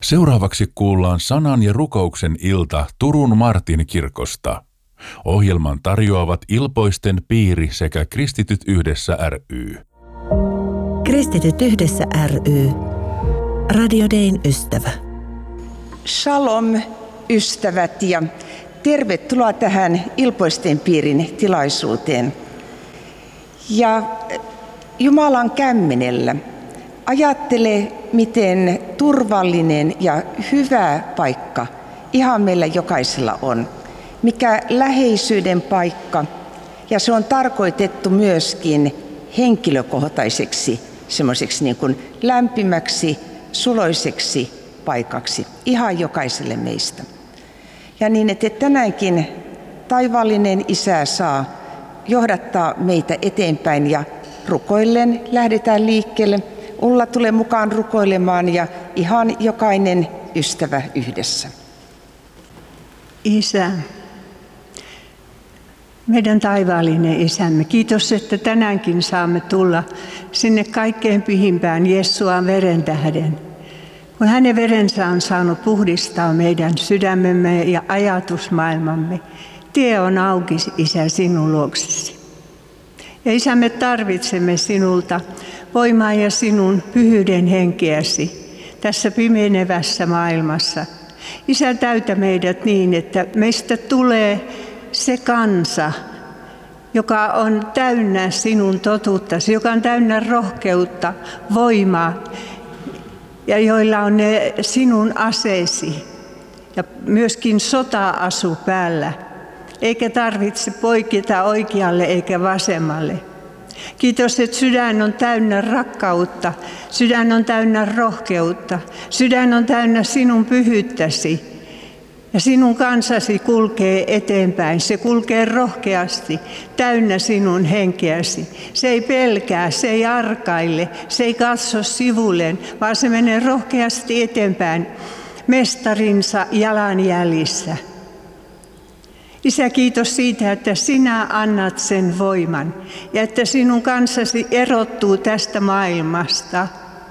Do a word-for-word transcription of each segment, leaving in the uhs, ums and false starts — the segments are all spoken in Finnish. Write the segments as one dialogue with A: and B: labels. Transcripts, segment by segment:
A: Seuraavaksi kuullaan sanan ja rukouksen ilta Turun Martin kirkosta. Ohjelman tarjoavat Ilpoisten piiri sekä Kristityt yhdessä ry.
B: Kristityt yhdessä ry. Radio Dayn ystävä.
C: Shalom ystävät ja tervetuloa tähän Ilpoisten piirin tilaisuuteen. Ja Jumalan kämmenellä ajattele, miten turvallinen ja hyvä paikka ihan meillä jokaisella on. Mikä läheisyyden paikka, ja se on tarkoitettu myöskin henkilökohtaiseksi, semmoiseksi niin kuin lämpimäksi, suloiseksi paikaksi ihan jokaiselle meistä. Ja niin, että tänäänkin taivaallinen Isä saa johdattaa meitä eteenpäin ja rukoillen lähdetään liikkeelle. Ulla tulee mukaan rukoilemaan ja ihan jokainen ystävä yhdessä.
D: Isä, meidän taivaallinen Isämme, kiitos, että tänäänkin saamme tulla sinne kaikkein pyhimpään Jeesuaan veren tähden. Kun hänen verensä on saanut puhdistaa meidän sydämemme ja ajatusmaailmamme, tie on auki, Isä, sinun luoksesi. Ja Isä, me tarvitsemme sinulta voimaa ja sinun pyhyyden henkeäsi tässä pimenevässä maailmassa. Isä, täytä meidät niin, että meistä tulee se kansa, joka on täynnä sinun totuuttasi, joka on täynnä rohkeutta, voimaa ja joilla on ne sinun aseesi ja myöskin sota-asu päällä, eikä tarvitse poiketa oikealle eikä vasemmalle. Kiitos, että sydän on täynnä rakkautta, sydän on täynnä rohkeutta, sydän on täynnä sinun pyhyyttäsi. Ja sinun kansasi kulkee eteenpäin, se kulkee rohkeasti, täynnä sinun henkeäsi. Se ei pelkää, se ei arkaile, se ei katso sivulleen, vaan se menee rohkeasti eteenpäin mestarinsa jalanjäljissä. Isä, kiitos siitä, että sinä annat sen voiman ja että sinun kansasi erottuu tästä maailmasta.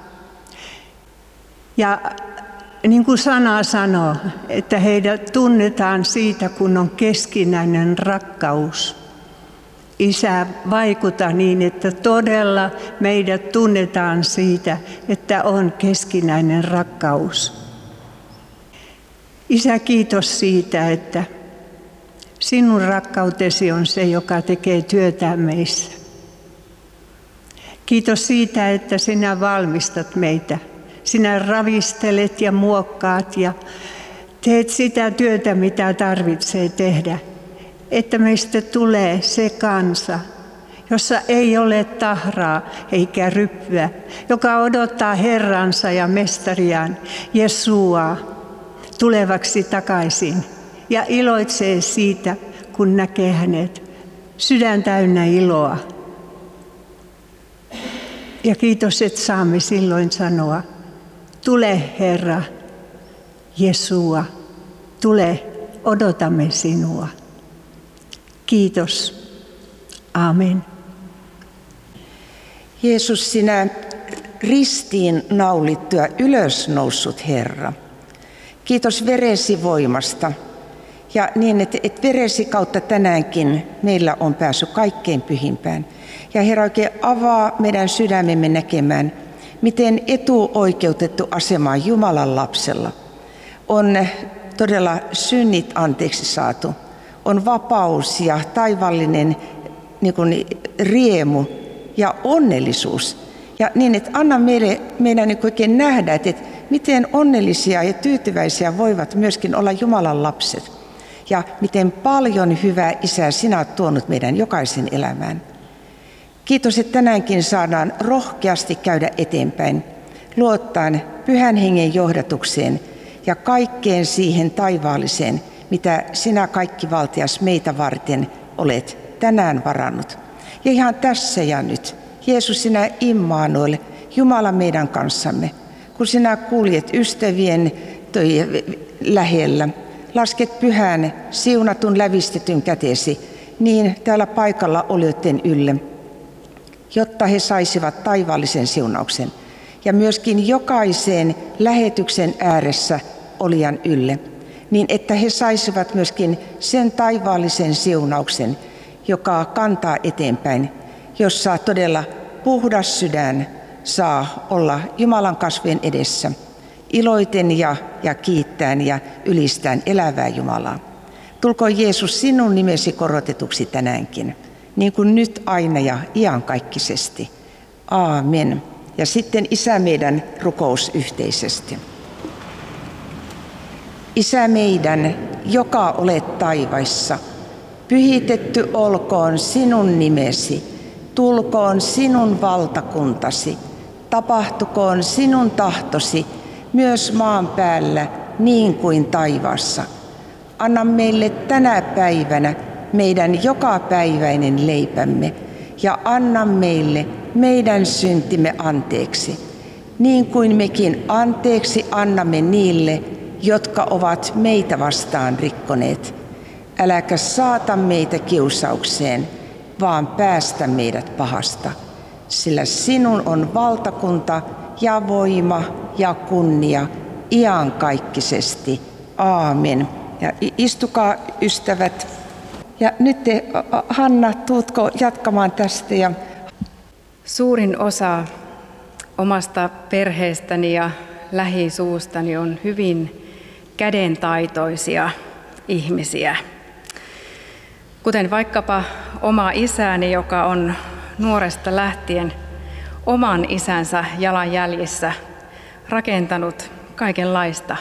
D: Ja niin kuin sana sanoo, että heidät tunnetaan siitä, kun on keskinäinen rakkaus. Isä, vaikuta niin, että todella meidät tunnetaan siitä, että on keskinäinen rakkaus. Isä, kiitos siitä, että sinun rakkautesi on se, joka tekee työtä meissä. Kiitos siitä, että sinä valmistat meitä. Sinä ravistelet ja muokkaat ja teet sitä työtä, mitä tarvitsee tehdä. Että meistä tulee se kansa, jossa ei ole tahraa eikä ryppyä, joka odottaa Herransa ja Mestariaan, Jeesua, tulevaksi takaisin. Ja iloitsee siitä, kun näkee hänet, sydän täynnä iloa. Ja kiitos, että saamme silloin sanoa, tule Herra, Jeesua, tule, odotamme sinua. Kiitos. Amen.
C: Jeesus, sinä ristiin naulittu ja ylösnoussut Herra. Kiitos veresi voimasta. Ja niin, että, että veresi kautta tänäänkin meillä on päässyt kaikkein pyhimpään. Ja Herra, oikein avaa meidän sydämemme näkemään, miten etuoikeutettu asema Jumalan lapsella on todella synnit anteeksi saatu. On vapaus ja taivallinen niin kuin riemu ja onnellisuus. Ja niin, että anna meille, meidän niin oikein nähdä, että, että miten onnellisia ja tyytyväisiä voivat myöskin olla Jumalan lapset. Ja miten paljon hyvää, Isä, sinä olet tuonut meidän jokaisen elämään. Kiitos, että tänäänkin saadaan rohkeasti käydä eteenpäin, luottaen Pyhän Hengen johdatukseen ja kaikkeen siihen taivaalliseen, mitä sinä kaikkivaltias meitä varten olet tänään varannut. Ja ihan tässä ja nyt, Jeesus, sinä Immanuel, Jumala meidän kanssamme, kun sinä kuljet ystävien lähellä, lasket pyhän, siunatun, lävistetyn kätesi, niin täällä paikalla olijoiden ylle, jotta he saisivat taivaallisen siunauksen. ja myöskin jokaiseen lähetyksen ääressä olijan ylle, niin että he saisivat myöskin sen taivaallisen siunauksen, joka kantaa eteenpäin, jossa todella puhdas sydän saa olla Jumalan kasvien edessä, iloiten ja, ja kiittäen ja ylistäen elävää Jumalaa. Tulkoon Jeesus sinun nimesi korotetuksi tänäänkin, niin kuin nyt aina ja iankaikkisesti. Aamen. Ja sitten Isä meidän rukous yhteisesti. Isä meidän, joka olet taivaissa, pyhitetty olkoon sinun nimesi, tulkoon sinun valtakuntasi, tapahtukoon sinun tahtosi myös maan päällä niin kuin taivaassa. Anna meille tänä päivänä meidän jokapäiväinen leipämme ja anna meille meidän syntimme anteeksi, niin kuin mekin anteeksi annamme niille, jotka ovat meitä vastaan rikkoneet. Äläkä saata meitä kiusaukseen, vaan päästä meidät pahasta, sillä sinun on valtakunta ja voima ja kunnia iankaikkisesti. Aamen. Ja istukaa ystävät. Ja nyt te, Hanna, tuutko jatkamaan tästä? Ja...
E: Suurin osa omasta perheestäni ja lähisuustani on hyvin kädentaitoisia ihmisiä. Kuten vaikkapa oma isäni, joka on nuoresta lähtien oman isänsä jalanjäljissä rakentanut kaikenlaista.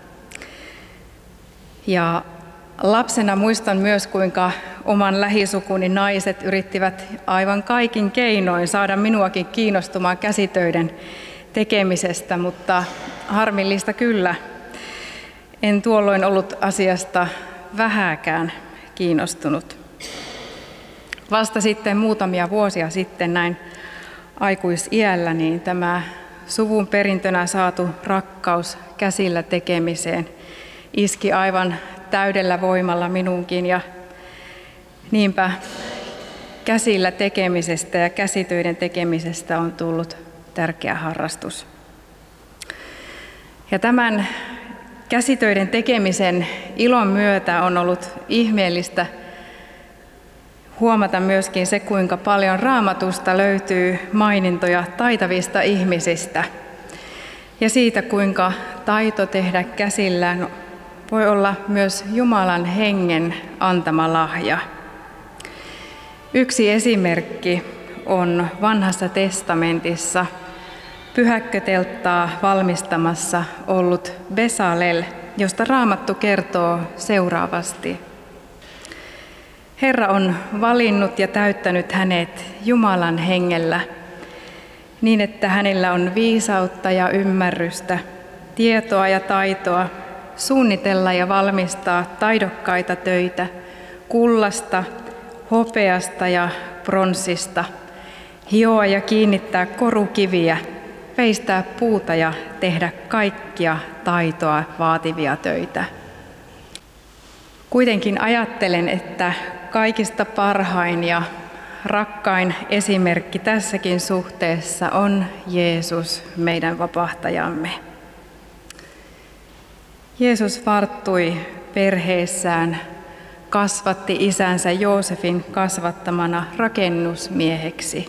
E: Ja lapsena muistan myös, kuinka oman lähisukuni naiset yrittivät aivan kaikin keinoin saada minuakin kiinnostumaan käsitöiden tekemisestä, mutta harmillista kyllä. En tuolloin ollut asiasta vähääkään kiinnostunut. Vasta sitten muutamia vuosia sitten näin aikuisiällä, niin tämä suvun perintönä saatu rakkaus käsillä tekemiseen iski aivan täydellä voimalla minuunkin, ja niinpä käsillä tekemisestä ja käsitöiden tekemisestä on tullut tärkeä harrastus. Ja tämän käsitöiden tekemisen ilon myötä on ollut ihmeellistä huomata myöskin se, kuinka paljon Raamatusta löytyy mainintoja taitavista ihmisistä ja siitä, kuinka taito tehdä käsillään voi olla myös Jumalan hengen antama lahja. Yksi esimerkki on Vanhassa testamentissa pyhäkkötelttaa valmistamassa ollut Besalel, josta Raamattu kertoo seuraavasti. Herra on valinnut ja täyttänyt hänet Jumalan hengellä, niin että hänellä on viisautta ja ymmärrystä, tietoa ja taitoa suunnitella ja valmistaa taidokkaita töitä kullasta, hopeasta ja pronssista, hioa ja kiinnittää korukiviä, veistää puuta ja tehdä kaikkia taitoa vaativia töitä. Kuitenkin ajattelen, että kaikista parhain ja rakkain esimerkki tässäkin suhteessa on Jeesus, meidän vapahtajamme. Jeesus varttui perheessään, kasvatti isänsä Joosefin kasvattamana rakennusmieheksi.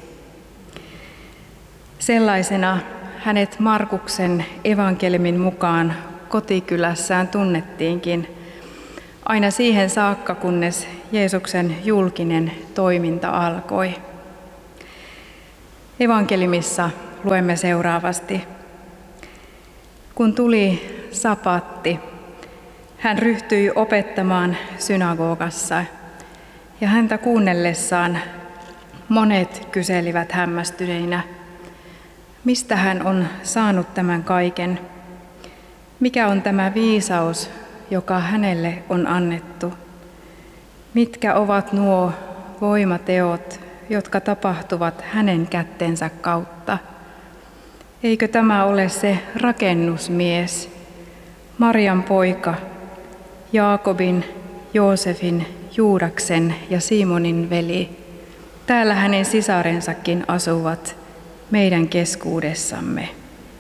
E: Sellaisena hänet Markuksen evankeliumin mukaan kotikylässään tunnettiinkin aina siihen saakka, kunnes Jeesuksen julkinen toiminta alkoi. Evankeliumissa luemme seuraavasti. Kun tuli sapatti, hän ryhtyi opettamaan synagogassa, ja häntä kuunnellessaan monet kyselivät hämmästyneinä, mistä hän on saanut tämän kaiken, mikä on tämä viisaus, joka hänelle on annettu, mitkä ovat nuo voimateot, jotka tapahtuvat hänen kättensä kautta. Eikö tämä ole se rakennusmies, Marian poika, Jaakobin, Joosefin, Juudaksen ja Simonin veli? Täällä hänen sisarensakin asuvat meidän keskuudessamme.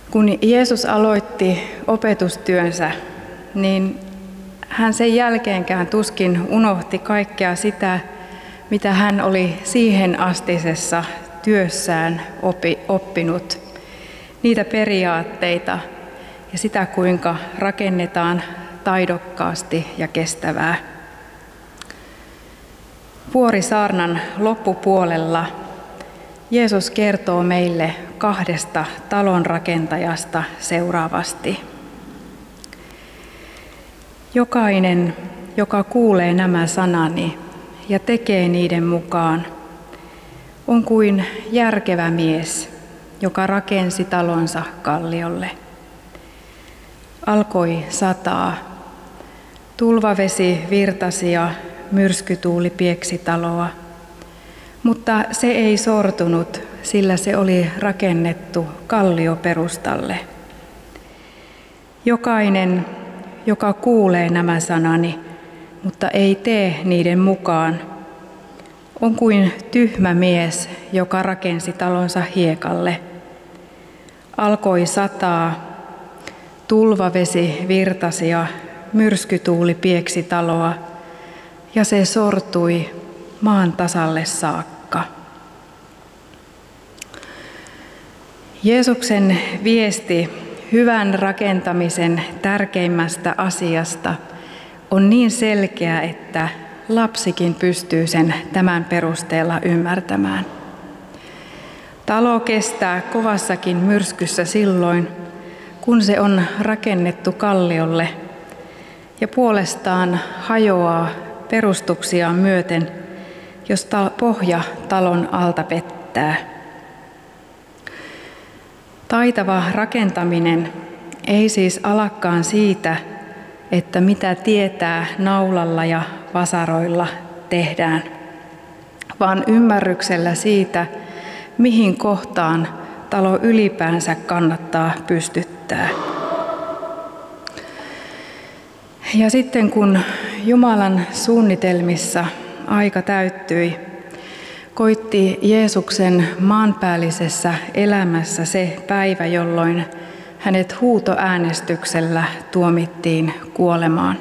E: Kun Jeesus aloitti opetustyönsä, niin hän sen jälkeenkään tuskin unohti kaikkea sitä, mitä hän oli siihen astisessa työssään opi, oppinut. Niitä periaatteita ja sitä, kuinka rakennetaan taidokkaasti ja kestävää. Vuorisaarnan loppupuolella Jeesus kertoo meille kahdesta talonrakentajasta seuraavasti. Jokainen, joka kuulee nämä sanani ja tekee niiden mukaan, on kuin järkevä mies, joka rakensi talonsa kalliolle. Alkoi sataa. Tulvavesi virtasi ja myrskytuuli pieksi taloa. Mutta se ei sortunut, sillä se oli rakennettu kallioperustalle. Jokainen, joka kuulee nämä sanani, mutta ei tee niiden mukaan, on kuin tyhmä mies, joka rakensi talonsa hiekalle. Alkoi sataa, tulvavesi virtasi ja myrskytuuli pieksi taloa, ja se sortui maan tasalle saakka. Jeesuksen viesti hyvän rakentamisen tärkeimmästä asiasta on niin selkeä, että lapsikin pystyy sen tämän perusteella ymmärtämään. Talo kestää kovassakin myrskyssä silloin, kun se on rakennettu kalliolle, ja puolestaan hajoaa perustuksiaan myöten, jos pohja talon alta pettää. Taitava rakentaminen ei siis alakaan siitä, että mitä tietää naulalla ja vasaroilla tehdään, vaan ymmärryksellä siitä, mihin kohtaan talo ylipäänsä kannattaa pystyttää. Ja sitten kun Jumalan suunnitelmissa aika täyttyi, koitti Jeesuksen maanpäällisessä elämässä se päivä, jolloin hänet huutoäänestyksellä tuomittiin kuolemaan.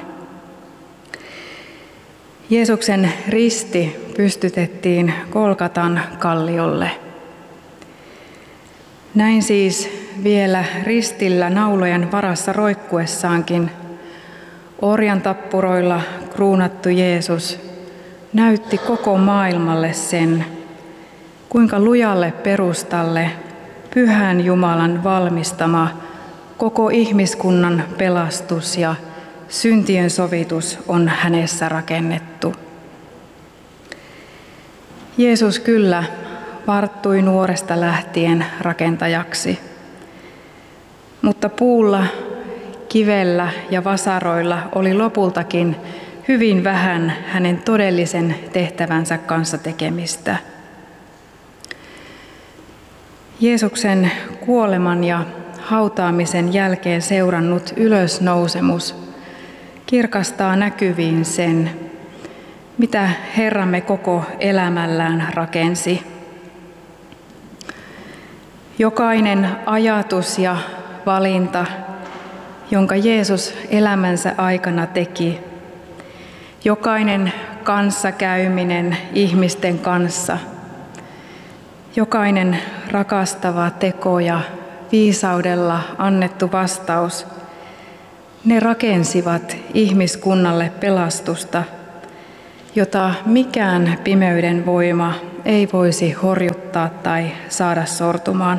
E: Jeesuksen risti pystytettiin Golgatan kalliolle. Näin siis vielä ristillä naulojen varassa roikkuessaankin orjan tappuroilla kruunattu Jeesus näytti koko maailmalle sen, kuinka lujalle perustalle Pyhän Jumalan valmistama koko ihmiskunnan pelastus ja syntien sovitus on hänessä rakennettu. Jeesus kyllä varttui nuoresta lähtien rakentajaksi, mutta puulla, kivellä ja vasaroilla oli lopultakin hyvin vähän hänen todellisen tehtävänsä kanssa tekemistä. Jeesuksen kuoleman ja hautaamisen jälkeen seurannut ylösnousemus kirkastaa näkyviin sen, mitä Herramme koko elämällään rakensi. Jokainen ajatus ja valinta, jonka Jeesus elämänsä aikana teki, jokainen kanssakäyminen ihmisten kanssa, jokainen rakastava teko ja viisaudella annettu vastaus, ne rakensivat ihmiskunnalle pelastusta, jota mikään pimeyden voima ei voisi horjuttaa tai saada sortumaan.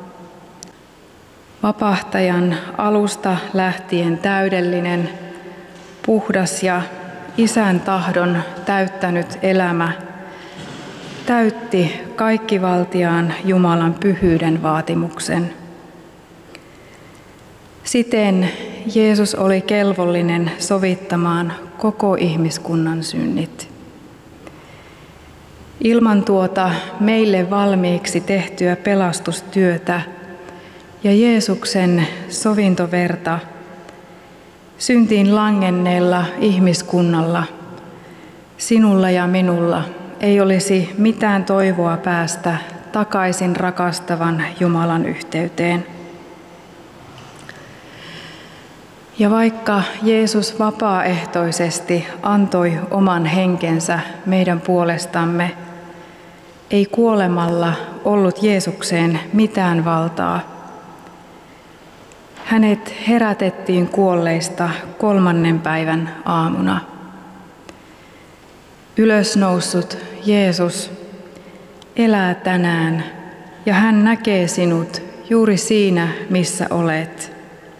E: Vapahtajan alusta lähtien täydellinen, puhdas ja Isän tahdon täyttänyt elämä täytti kaikkivaltiaan Jumalan pyhyyden vaatimuksen. Siten Jeesus oli kelvollinen sovittamaan koko ihmiskunnan synnit. Ilman tuota meille valmiiksi tehtyä pelastustyötä ja Jeesuksen sovintoverta syntiin langenneella ihmiskunnalla, sinulla ja minulla, ei olisi mitään toivoa päästä takaisin rakastavan Jumalan yhteyteen. Ja vaikka Jeesus vapaaehtoisesti antoi oman henkensä meidän puolestamme, ei kuolemalla ollut Jeesukseen mitään valtaa. Hänet herätettiin kuolleista kolmannen päivän aamuna. Ylösnoussut Jeesus elää tänään ja hän näkee sinut juuri siinä, missä olet.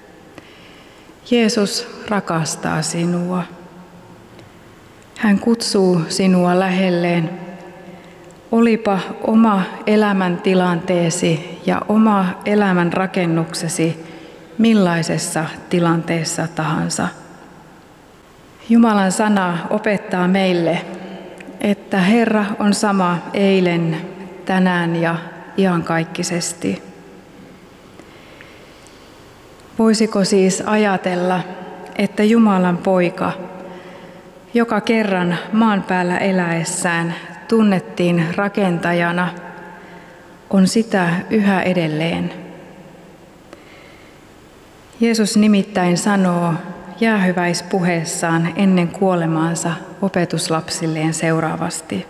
E: Jeesus rakastaa sinua. Hän kutsuu sinua lähelleen. Olipa oma elämäntilanteesi ja oma elämän rakennuksesi millaisessa tilanteessa tahansa. Jumalan sana opettaa meille, että Herra on sama eilen, tänään ja iankaikkisesti. Voisiko siis ajatella, että Jumalan poika, joka kerran maan päällä eläessään tunnettiin rakentajana, on sitä yhä edelleen? Jeesus nimittäin sanoo jäähyväispuheessaan ennen kuolemaansa opetuslapsilleen seuraavasti.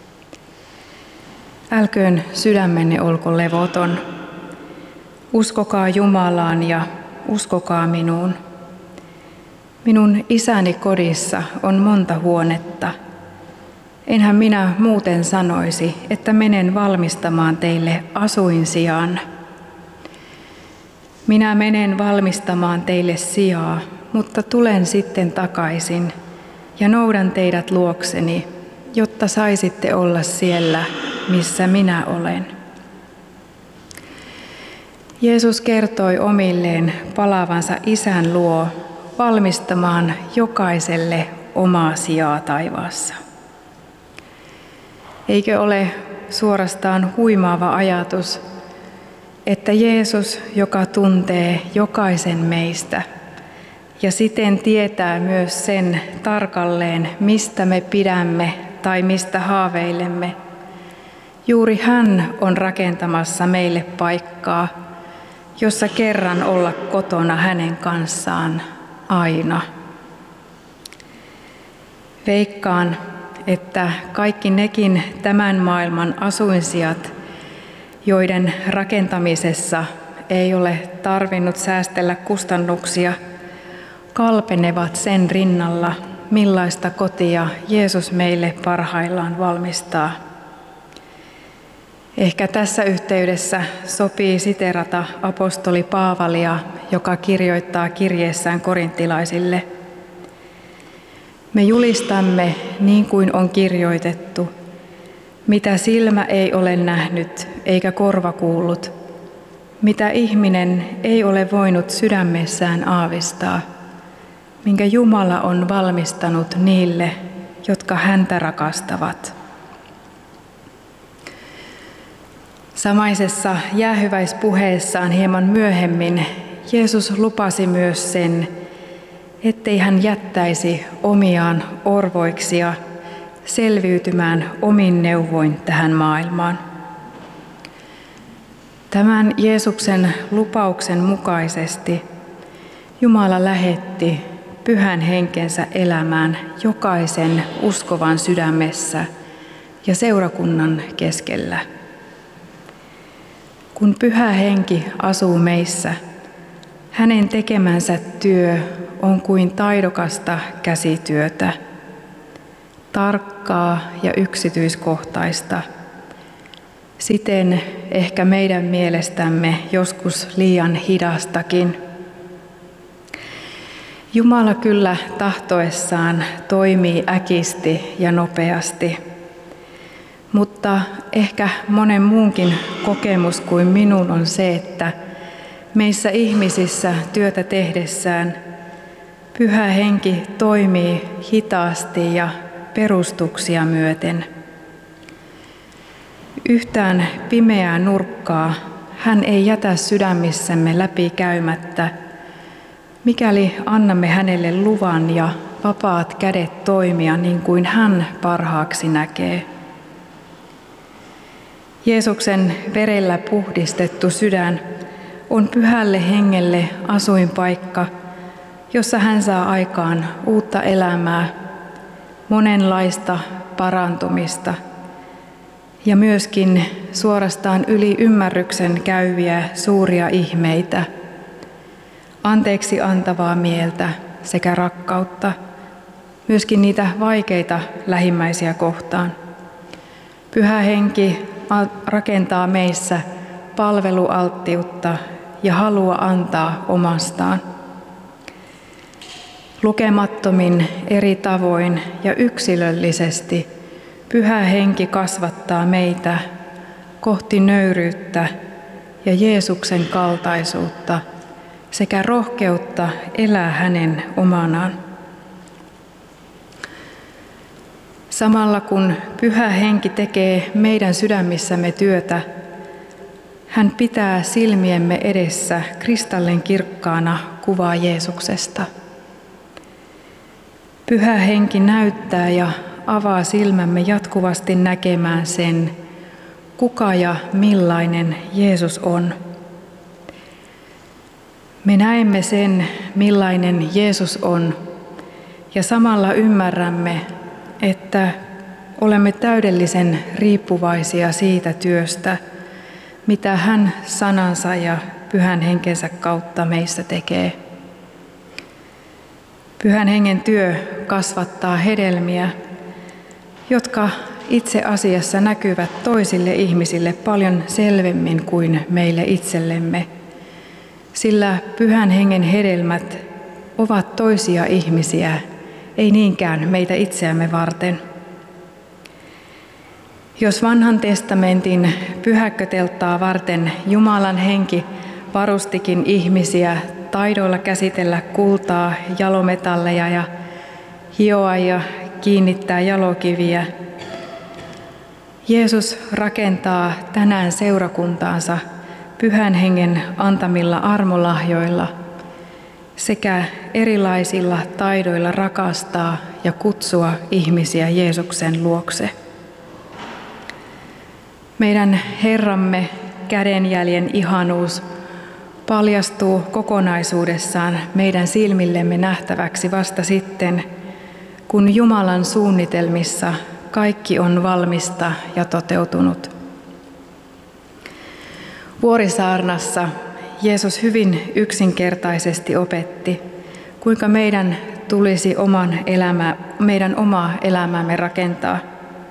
E: Älköön sydämenne olko levoton. Uskokaa Jumalaan ja uskokaa minuun. Minun isäni kodissa on monta huonetta. Enhän minä muuten sanoisi, että menen valmistamaan teille asuinsijan. Minä menen valmistamaan teille sijaa, mutta tulen sitten takaisin ja noudan teidät luokseni, jotta saisitte olla siellä, missä minä olen. Jeesus kertoi omilleen palaavansa Isän luo valmistamaan jokaiselle omaa sijaa taivaassa. Eikö ole suorastaan huimaava ajatus, että Jeesus, joka tuntee jokaisen meistä ja siten tietää myös sen tarkalleen, mistä me pidämme tai mistä haaveilemme, juuri hän on rakentamassa meille paikkaa, jossa kerran olla kotona hänen kanssaan aina. Veikkaan, että kaikki nekin tämän maailman asuinsijat, joiden rakentamisessa ei ole tarvinnut säästellä kustannuksia, kalpenevat sen rinnalla, millaista kotia Jeesus meille parhaillaan valmistaa. Ehkä tässä yhteydessä sopii siterata apostoli Paavalia, joka kirjoittaa kirjeessään korinttilaisille: me julistamme niin kuin on kirjoitettu, mitä silmä ei ole nähnyt eikä korva kuullut, mitä ihminen ei ole voinut sydämessään aavistaa, minkä Jumala on valmistanut niille, jotka häntä rakastavat. Samaisessa jäähyväispuheessaan hieman myöhemmin Jeesus lupasi myös sen, ettei hän jättäisi omiaan orvoiksia selviytymään omin neuvoin tähän maailmaan. Tämän Jeesuksen lupauksen mukaisesti Jumala lähetti Pyhän Henkensä elämään jokaisen uskovan sydämessä ja seurakunnan keskellä. Kun Pyhä Henki asuu meissä, hänen tekemänsä työ on kuin taidokasta käsityötä, tarkkaa ja yksityiskohtaista, siten ehkä meidän mielestämme joskus liian hidastakin. Jumala kyllä tahtoessaan toimii äkisti ja nopeasti, mutta ehkä monen muunkin kokemus kuin minun on se, että meissä ihmisissä työtä tehdessään Pyhä Henki toimii hitaasti ja perustuksia myöten. Yhtään pimeää nurkkaa hän ei jätä sydämissämme läpi käymättä, mikäli annamme hänelle luvan ja vapaat kädet toimia niin kuin hän parhaaksi näkee. Jeesuksen verellä puhdistettu sydän on Pyhälle Hengelle asuinpaikka, jossa hän saa aikaan uutta elämää, monenlaista parantumista ja myöskin suorastaan yli ymmärryksen käyviä suuria ihmeitä, anteeksi antavaa mieltä sekä rakkautta, myöskin niitä vaikeita lähimmäisiä kohtaan. Pyhä Henki rakentaa meissä palvelualttiutta ja halua antaa omastaan. Lukemattomin eri tavoin ja yksilöllisesti Pyhä Henki kasvattaa meitä kohti nöyryyttä ja Jeesuksen kaltaisuutta sekä rohkeutta elää hänen omanaan. Samalla kun Pyhä Henki tekee meidän sydämissämme työtä, hän pitää silmiemme edessä kristallin kirkkaana kuvaa Jeesuksesta. Pyhä Henki näyttää ja avaa silmämme jatkuvasti näkemään sen, kuka ja millainen Jeesus on. Me näemme sen, millainen Jeesus on, ja samalla ymmärrämme, että olemme täydellisen riippuvaisia siitä työstä, mitä hän sanansa ja Pyhän Henkensä kautta meissä tekee. Pyhän Hengen työ kasvattaa hedelmiä, jotka itse asiassa näkyvät toisille ihmisille paljon selvemmin kuin meille itsellemme, sillä Pyhän Hengen hedelmät ovat toisia ihmisiä, ei niinkään meitä itseämme varten. Jos vanhan testamentin pyhäkkötelttaa varten Jumalan henki varustikin ihmisiä taidoilla käsitellä kultaa, jalometalleja ja hioa ja kiinnittää jalokiviä, Jeesus rakentaa tänään seurakuntaansa Pyhän Hengen antamilla armolahjoilla sekä erilaisilla taidoilla rakastaa ja kutsua ihmisiä Jeesuksen luokse. Meidän Herramme kädenjäljen ihanuus paljastuu kokonaisuudessaan meidän silmillemme nähtäväksi vasta sitten, kun Jumalan suunnitelmissa kaikki on valmista ja toteutunut. Vuorisaarnassa Jeesus hyvin yksinkertaisesti opetti, kuinka meidän tulisi oman elämä, meidän omaa elämäämme rakentaa.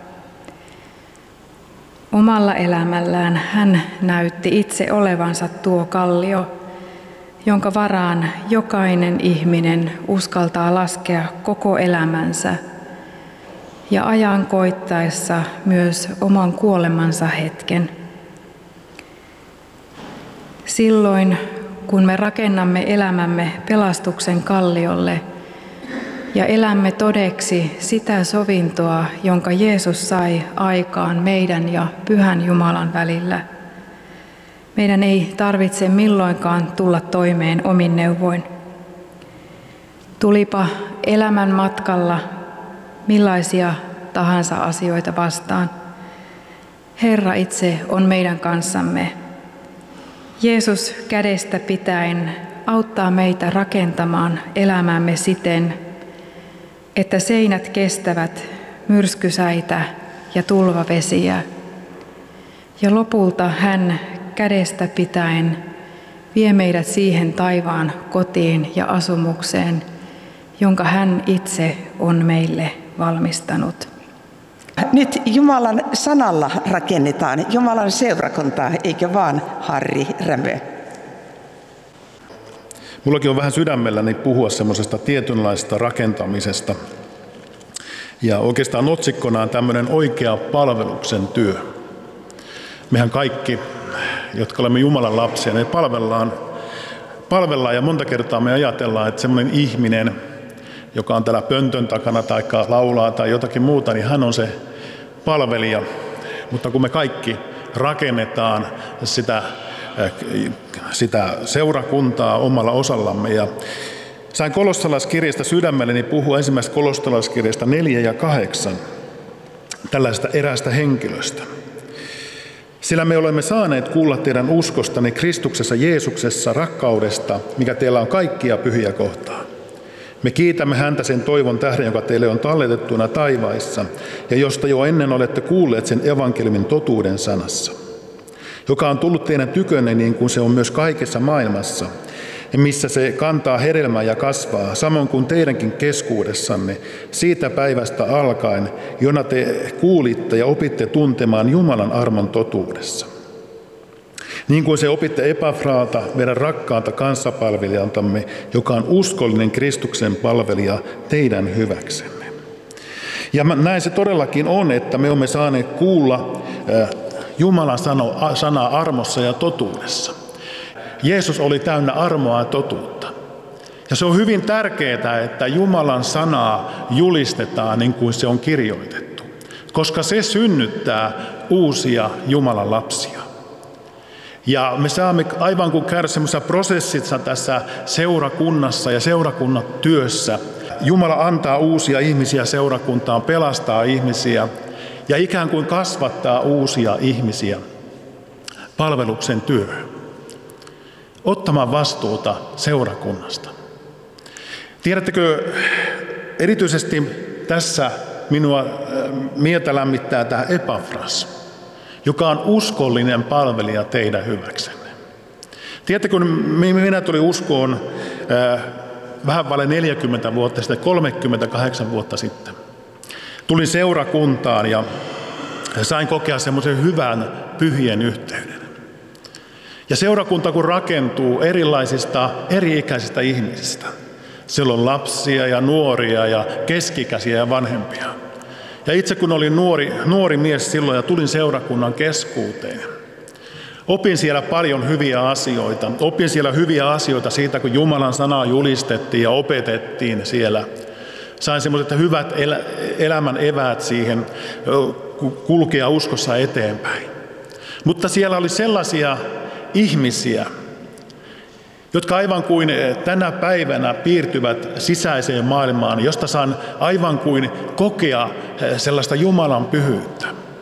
E: Omalla elämällään hän näytti itse olevansa tuo kallio, jonka varaan jokainen ihminen uskaltaa laskea koko elämänsä ja ajan koittaessa myös oman kuolemansa hetken. Silloin, kun me rakennamme elämämme pelastuksen kalliolle ja elämme todeksi sitä sovintoa, jonka Jeesus sai aikaan meidän ja Pyhän Jumalan välillä, meidän ei tarvitse milloinkaan tulla toimeen omin neuvoin. Tulipa elämän matkalla millaisia tahansa asioita vastaan, Herra itse on meidän kanssamme. Jeesus kädestä pitäen auttaa meitä rakentamaan elämäämme siten, että seinät kestävät myrskysäitä ja tulvavesiä. Ja lopulta hän kädestä pitäen vie meidät siihen taivaan kotiin ja asumukseen, jonka hän itse on meille valmistanut.
C: Nyt Jumalan sanalla rakennetaan Jumalan seurakuntaa, eikä vaan Harri Rämö.
F: Mullakin on vähän sydämelläni puhua semmoisesta tietynlaista rakentamisesta. Ja oikeastaan otsikkona on tämmöinen oikea palveluksen työ. Mehän kaikki, jotka olemme Jumalan lapsia, ne palvellaan, palvellaan ja monta kertaa me ajatellaan, että semmoinen ihminen, joka on täällä pöntön takana tai laulaa tai jotakin muuta, niin hän on se palvelija. Mutta kun me kaikki rakennetaan sitä, sitä seurakuntaa omalla osallamme. Ja sain kolossalaiskirjasta sydämelleni puhua ensimmäisestä kolossalaiskirjasta neljä ja kahdeksan tällaista eräästä henkilöstä. Sillä me olemme saaneet kuulla teidän uskostanne Kristuksessa Jeesuksessa rakkaudesta, mikä teillä on kaikkia pyhiä kohtaan. Me kiitämme häntä sen toivon tähden, joka teille on talletettuna taivaissa, ja josta jo ennen olette kuulleet sen evankeliumin totuuden sanassa, joka on tullut teidän tykönne niin kuin se on myös kaikessa maailmassa, missä se kantaa hedelmää ja kasvaa, samoin kuin teidänkin keskuudessanne, siitä päivästä alkaen, jona te kuulitte ja opitte tuntemaan Jumalan armon totuudessa. Niin kuin se opitte Epafraalta, meidän rakkaalta kanssapalvelijaltamme, joka on uskollinen Kristuksen palvelija teidän hyväksenne. Ja näin se todellakin on, että me olemme saaneet kuulla Jumalan sanaa armossa ja totuudessa. Jeesus oli täynnä armoa ja totuutta. Ja se on hyvin tärkeää, että Jumalan sanaa julistetaan niin kuin se on kirjoitettu, koska se synnyttää uusia Jumalan lapsia. Ja me saamme aivan kuin käydä semmoisessa prosessissa tässä seurakunnassa ja seurakunnan työssä. Jumala antaa uusia ihmisiä seurakuntaan, pelastaa ihmisiä ja ikään kuin kasvattaa uusia ihmisiä palveluksen työhön, ottamaan vastuuta seurakunnasta. Tiedättekö, erityisesti tässä minua mieltä lämmittää tämä Epafras, joka on uskollinen palvelija teidän hyväksenne. Tiedättekö, kun minä tulin uskoon äh, vähän vaille neljäkymmentä vuotta sitten, kolmekymmentäkahdeksan vuotta sitten. Tulin seurakuntaan ja sain kokea semmoisen hyvän pyhien yhteyden. Ja seurakunta kun rakentuu erilaisista eri-ikäisistä ihmisistä. Siellä on lapsia ja nuoria ja keskikäisiä ja vanhempia. Ja itse kun olin nuori, nuori mies silloin ja tulin seurakunnan keskuuteen, opin siellä paljon hyviä asioita. Opin siellä hyviä asioita siitä, kun Jumalan sanaa julistettiin ja opetettiin siellä. Sain semmoiset hyvät elä, elämän eväät siihen kulkea uskossa eteenpäin. Mutta siellä oli sellaisia ihmisiä, jotka aivan kuin tänä päivänä piirtyvät sisäiseen maailmaan, josta saan aivan kuin kokea sellaista Jumalan pyhyyttä.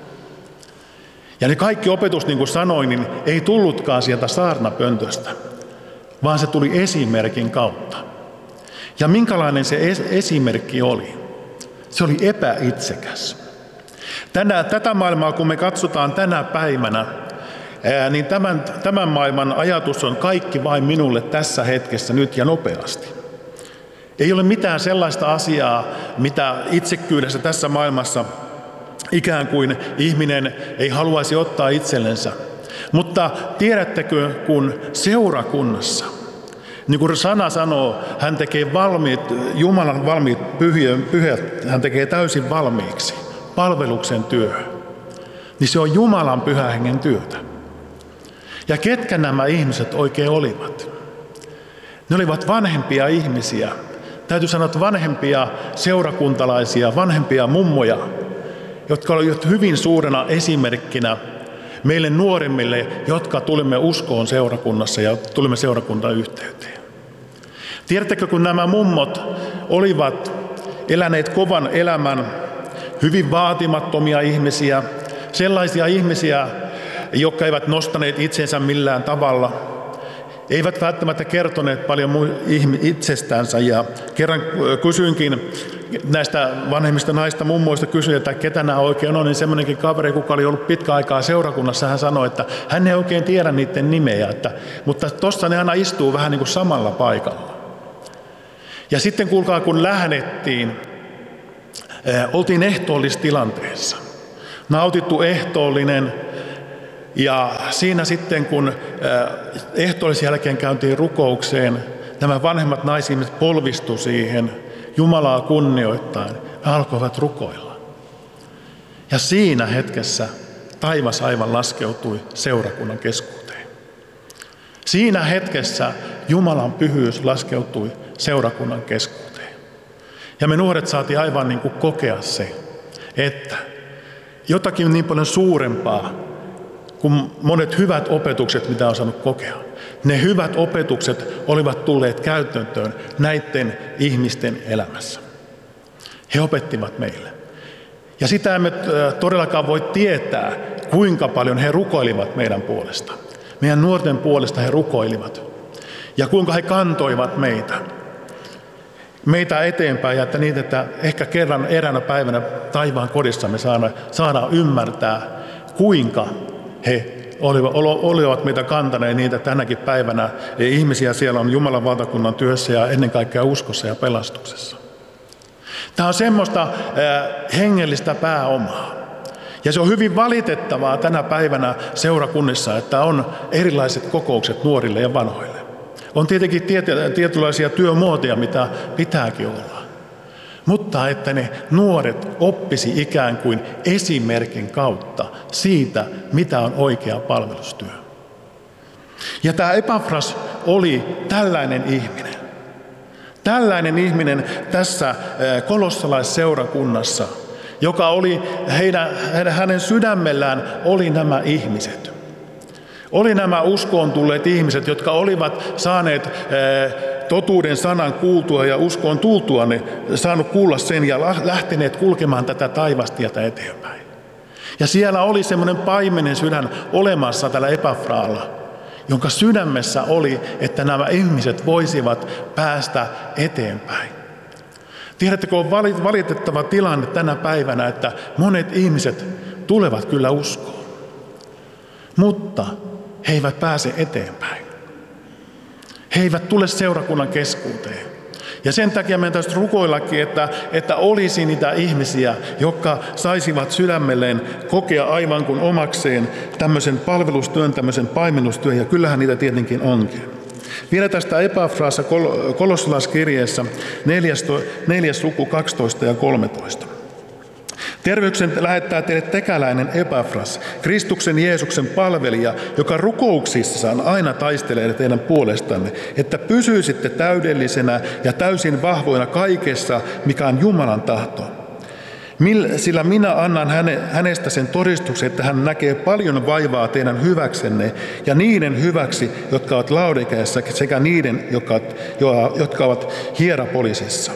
F: Ja ne kaikki opetus, niin kuin sanoin, niin ei tullutkaan sieltä saarnapöntöstä, vaan se tuli esimerkin kautta. Ja minkälainen se esimerkki oli? Se oli epäitsekäs. Tänä, tätä maailmaa, kun me katsotaan tänä päivänä, ää, niin tämän, tämän maailman ajatus on kaikki vain minulle tässä hetkessä, nyt ja nopeasti. Ei ole mitään sellaista asiaa, mitä itsekkyydessä tässä maailmassa ikään kuin ihminen ei haluaisi ottaa itsellensä. Mutta tiedättekö, kun seurakunnassa, niin kuin sana sanoo, hän tekee valmiit, Jumalan valmiit pyhät, hän tekee täysin valmiiksi palveluksen työhön. Niin se on Jumalan pyhän hengen työtä. Ja ketkä nämä ihmiset oikein olivat? Ne olivat vanhempia ihmisiä. Täytyy sanoa, että vanhempia seurakuntalaisia, vanhempia mummoja, jotka olivat hyvin suurena esimerkkinä meille nuoremmille, jotka tulimme uskoon seurakunnassa ja tulimme seurakuntayhteyteen. Tiedättekö, kun nämä mummot olivat eläneet kovan elämän, hyvin vaatimattomia ihmisiä, sellaisia ihmisiä, jotka eivät nostaneet itsensä millään tavalla, eivät välttämättä kertoneet paljon itsestänsä. Ja kerran kysyinkin näistä vanhemmista naista mummoista, kysyin, että ketä nämä oikein on, niin semmoinenkin kaveri, kuka oli ollut pitkä aikaa seurakunnassa, hän sanoi, että hän ei oikein tiedä niiden nimeä, että, mutta tuossa ne aina istuu vähän niin kuin samalla paikalla. Ja sitten kuulkaa, kun lähdettiin, äh, oltiin ehtoollistilanteessa, nautittu ehtoollinen. Ja siinä sitten, kun ehtoollisen jälkeen käyntiin rukoukseen, nämä vanhemmat naisihmiset polvistu siihen Jumalaa kunnioittaen ja alkoivat rukoilla. Ja siinä hetkessä taivas aivan laskeutui seurakunnan keskuuteen. Siinä hetkessä Jumalan pyhyys laskeutui seurakunnan keskuuteen. Ja me nuoret saatiin aivan niin kuin kokea se, että jotakin niin paljon suurempaa kuin monet hyvät opetukset, mitä on saanut kokea. Ne hyvät opetukset olivat tulleet käytäntöön näiden ihmisten elämässä. He opettivat meille. Ja sitä emme todellakaan voi tietää, kuinka paljon he rukoilivat meidän puolesta. Meidän nuorten puolesta he rukoilivat. Ja kuinka he kantoivat meitä. meitä eteenpäin ja että niitä, että ehkä kerran eräänä päivänä taivaan kodissa me saadaan, saadaan ymmärtää, kuinka he olivat meitä kantaneet niitä tänäkin päivänä. Ja ihmisiä siellä on Jumalan valtakunnan työssä ja ennen kaikkea uskossa ja pelastuksessa. Tämä on semmoista hengellistä pääomaa. Ja se on hyvin valitettavaa tänä päivänä seurakunnissa, että on erilaiset kokoukset nuorille ja vanhoille. On tietenkin tietynlaisia työmuotoja, mitä pitääkin olla. Mutta että ne nuoret oppisi ikään kuin esimerkin kautta siitä, mitä on oikea palvelustyö. Ja tämä Epafras oli tällainen ihminen. Tällainen ihminen tässä kolossalaisseurakunnassa, joka oli heidän, hänen sydämellään oli nämä ihmiset. Oli nämä uskoon tulleet ihmiset, jotka olivat saaneet totuuden sanan kuultua ja uskoon tultua, ne saanut kuulla sen ja lähteneet kulkemaan tätä taivastietä eteenpäin. Ja siellä oli semmoinen paimenen sydän olemassa tällä Epafraalla, jonka sydämessä oli, että nämä ihmiset voisivat päästä eteenpäin. Tiedättekö, on valitettava tilanne tänä päivänä, että monet ihmiset tulevat kyllä uskoon, mutta he eivät pääse eteenpäin. He eivät tule seurakunnan keskuuteen. Ja sen takia meidän täytyy rukoillakin, että, että olisi niitä ihmisiä, jotka saisivat sydämelleen kokea aivan kuin omakseen tämmöisen palvelustyön, tämmöisen paimennustyön, ja kyllähän niitä tietenkin onkin. Vielä tästä Epafrassa kolossalaiskirjeessä neljäs, neljäs luku kaksitoista ja kolmetoista. Terveyksen lähettää teille tekäläinen Epafras, Kristuksen Jeesuksen palvelija, joka rukouksissaan aina taistelee teidän puolestanne, että pysyisitte täydellisenä ja täysin vahvoina kaikessa, mikä on Jumalan tahto. Sillä minä annan hänestä sen todistuksen, että hän näkee paljon vaivaa teidän hyväksenne ja niiden hyväksi, jotka ovat Laodikeassa, sekä niiden, jotka, jotka ovat Hierapolisissa.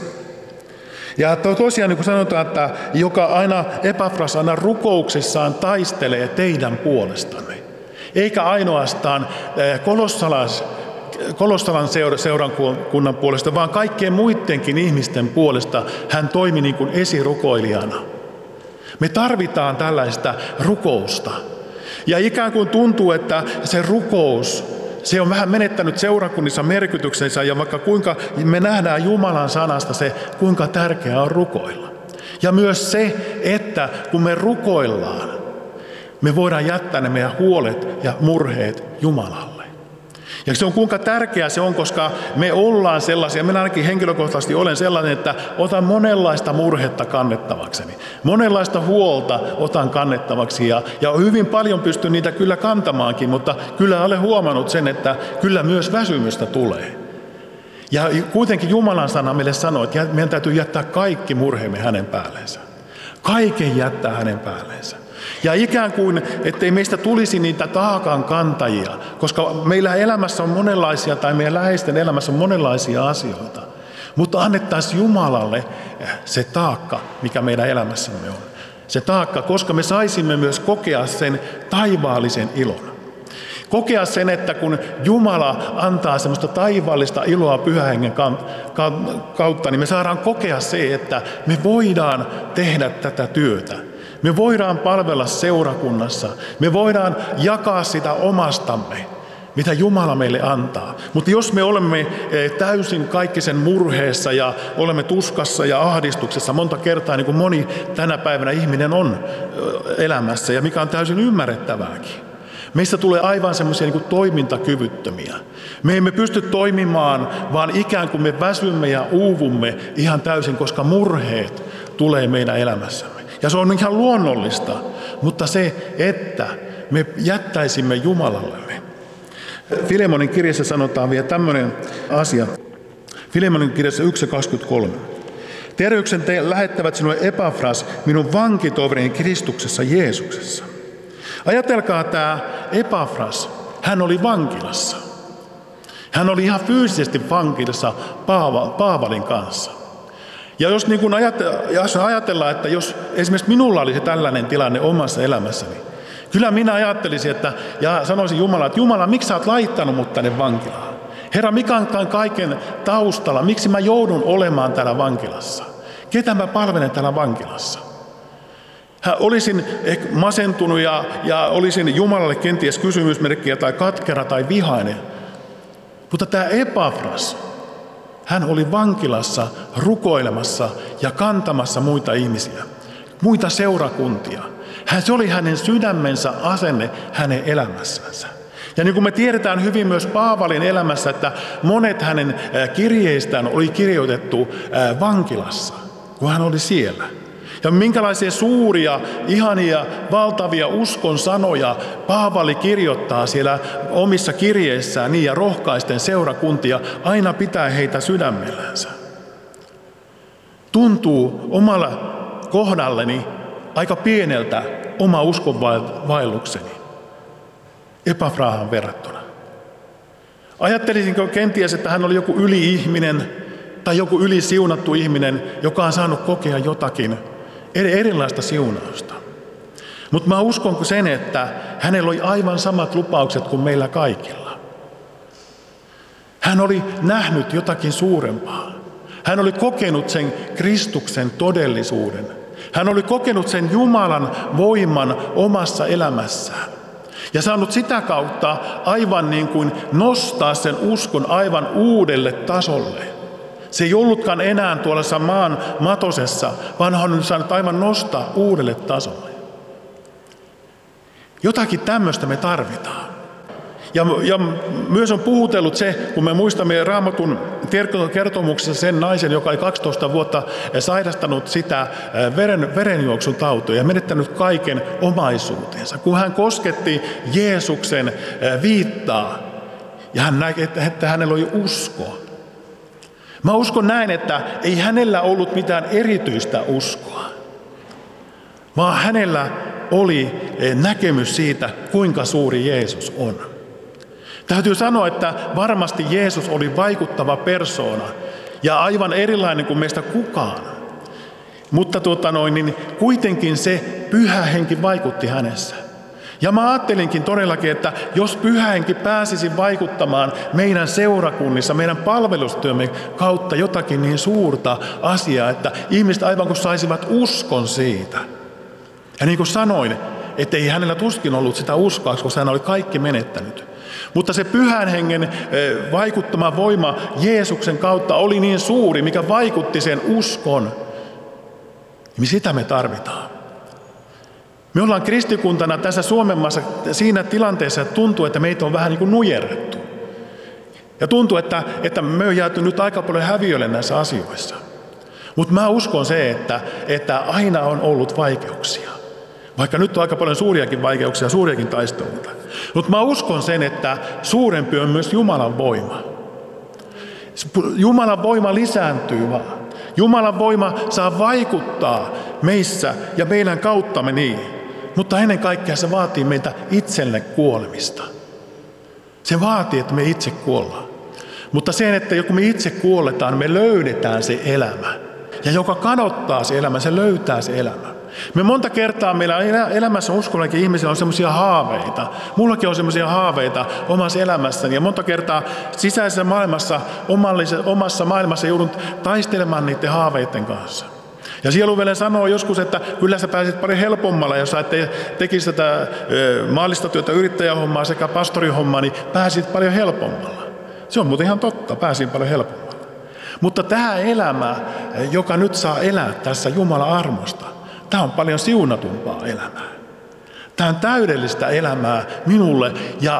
F: Ja tosiaan niin kuin sanotaan, että joka aina Epafras aina rukouksissaan taistelee teidän puolestanne. Eikä ainoastaan kolossalais, Kolossalan seurakunnan puolesta, vaan kaikkien muidenkin ihmisten puolesta hän toimi niin kuin esirukoilijana. Me tarvitaan tällaista rukousta. Ja ikään kuin tuntuu, että se rukous, se on vähän menettänyt seurakunnissa merkityksensä, ja vaikka kuinka me nähdään Jumalan sanasta se, kuinka tärkeää on rukoilla. Ja myös se, että kun me rukoillaan, me voidaan jättää ne meidän huolet ja murheet Jumalalle. Ja se on kuinka tärkeää se on, koska me ollaan sellaisia, minä ainakin henkilökohtaisesti olen sellainen, että otan monenlaista murhetta kannettavakseni. Monenlaista huolta otan kannettavaksi ja, ja hyvin paljon pystyn niitä kyllä kantamaankin, mutta kyllä olen huomannut sen, että kyllä myös väsymystä tulee. Ja kuitenkin Jumalan sana meille sanoo, että meidän täytyy jättää kaikki murheemme hänen päälleensä. Kaiken jättää hänen päälleensä. Ja ikään kuin, ettei meistä tulisi niitä taakan kantajia, koska meillä elämässä on monenlaisia, tai meidän läheisten elämässä on monenlaisia asioita. Mutta annettaisiin Jumalalle se taakka, mikä meidän elämässämme on. Se taakka, koska me saisimme myös kokea sen taivaallisen ilon. Kokea sen, että kun Jumala antaa semmoista taivaallista iloa Pyhän Hengen kautta, niin me saadaan kokea se, että me voidaan tehdä tätä työtä. Me voidaan palvella seurakunnassa. Me voidaan jakaa sitä omastamme, mitä Jumala meille antaa. Mutta jos me olemme täysin kaikki sen murheessa ja olemme tuskassa ja ahdistuksessa monta kertaa, niin kuin moni tänä päivänä ihminen on elämässä, ja mikä on täysin ymmärrettävääkin. Meistä tulee aivan semmoisia niin kuin toimintakyvyttömiä. Me emme pysty toimimaan, vaan ikään kuin me väsymme ja uuvumme ihan täysin, koska murheet tulee meidän elämässämme. Ja se on ihan luonnollista, mutta se, että me jättäisimme Jumalallemme. Filemonin kirjassa sanotaan vielä tämmöinen asia. Filemonin kirjassa yksi kaksikymmentäkolme. Terveyksen te lähettävät sinulle Epafras, minun vankitoverini Kristuksessa Jeesuksessa. Ajatelkaa tämä Epafras, hän oli vankilassa. Hän oli ihan fyysisesti vankilassa Paava, Paavalin kanssa. Ja jos, niin kun ajatellaan, että jos esimerkiksi minulla olisi tällainen tilanne omassa elämässäni, kyllä minä ajattelisin, että, ja sanoisin Jumala, että Jumala, miksi sä oot laittanut mut tänne vankilaan? Herra, mikä on tämän kaiken taustalla? Miksi mä joudun olemaan täällä vankilassa? Ketä mä palvelen täällä vankilassa? Hän olisin ehkä masentunut ja, ja olisin Jumalalle kenties kysymysmerkkiä tai katkera tai vihainen. Mutta tämä Epafras, hän oli vankilassa rukoilemassa ja kantamassa muita ihmisiä, muita seurakuntia. Hän, se oli hänen sydämensä asenne hänen elämässänsä. Ja niin kuin me tiedetään hyvin myös Paavalin elämässä, että monet hänen kirjeistään oli kirjoitettu vankilassa, kun hän oli siellä. Ja minkälaisia suuria, ihania, valtavia uskon sanoja Paavali kirjoittaa siellä omissa kirjeissään niin ja rohkaisten seurakuntia aina pitää heitä sydämellänsä. Tuntuu omalla kohdalleni aika pieneltä oma uskonvaellukseni Epafraahan verrattuna. Ajattelisinko kenties, että hän oli joku yli-ihminen tai joku yli-siunattu ihminen, joka on saanut kokea jotakin erilaista siunausta. Mutta mä uskon sen, että hänellä oli aivan samat lupaukset kuin meillä kaikilla. Hän oli nähnyt jotakin suurempaa. Hän oli kokenut sen Kristuksen todellisuuden. Hän oli kokenut sen Jumalan voiman omassa elämässään. Ja saanut sitä kautta aivan niin kuin nostaa sen uskon aivan uudelle tasolle. Se ei ollutkaan enää tuolla maan matosessa, vaan hän on saanut aivan nostaa uudelle tasolle. Jotakin tämmöistä me tarvitaan. Ja, ja myös on puhutellut se, kun me muistamme Raamatun kertomuksessa sen naisen, joka oli kaksitoista vuotta sairastanut sitä veren, verenjuoksun tautia ja menettänyt kaiken omaisuutensa. Kun hän kosketti Jeesuksen viittaa ja hän näki, että hänellä oli usko. Mä uskon näin, että ei hänellä ollut mitään erityistä uskoa, vaan hänellä oli näkemys siitä, kuinka suuri Jeesus on. Täytyy sanoa, että varmasti Jeesus oli vaikuttava persoona ja aivan erilainen kuin meistä kukaan. Mutta tuota noin, niin kuitenkin se Pyhä Henki vaikutti hänessä. Ja mä ajattelinkin todellakin, että jos Pyhä Henki pääsisi vaikuttamaan meidän seurakunnissa, meidän palvelustyömme kautta jotakin niin suurta asiaa, että ihmiset aivan kuin saisivat uskon siitä. Ja niin kuin sanoin, että ei hänellä tuskin ollut sitä uskoa, koska hän oli kaikki menettänyt. Mutta se Pyhän Hengen vaikuttama voima Jeesuksen kautta oli niin suuri, mikä vaikutti sen uskon. Niin sitä me tarvitaan. Me ollaan kristikuntana tässä Suomen maassa siinä tilanteessa, että tuntuu, että meitä on vähän niin kuin nujerrettu. Ja tuntuu, että, että me on jääty nyt aika paljon häviölle näissä asioissa. Mutta mä uskon se, että, että aina on ollut vaikeuksia. Vaikka nyt on aika paljon suuriakin vaikeuksia, suuriakin taisteluita. Mutta mä uskon sen, että suurempi on myös Jumalan voima. Jumalan voima lisääntyy vaan. Jumalan voima saa vaikuttaa meissä ja meidän kauttamme niin. Mutta ennen kaikkea se vaatii meitä itselle kuolemista. Se vaatii, että me itse kuollaan. Mutta sen, että kun me itse kuoletaan, me löydetään se elämä. Ja joka kadottaa se elämä, se löytää se elämä. Me monta kertaa meillä elämässä uskollakin ihmisillä on semmoisia haaveita. Mullakin on semmoisia haaveita omassa elämässäni. Ja monta kertaa sisäisessä maailmassa, omassa maailmassa joudun taistelemaan niiden haaveiden kanssa. Ja sieluvelen sanoo joskus, että kyllä sä pääsit paljon helpommalla, jos sä te, tekisit tätä maallista työtä, yrittäjähommaa sekä pastorihommaa, niin pääsit paljon helpommalla. Se on muuten ihan totta, pääsin paljon helpommalla. Mutta tämä elämä, joka nyt saa elää tässä Jumalan armosta, tämä on paljon siunatumpaa elämää. Tämä on täydellistä elämää minulle ja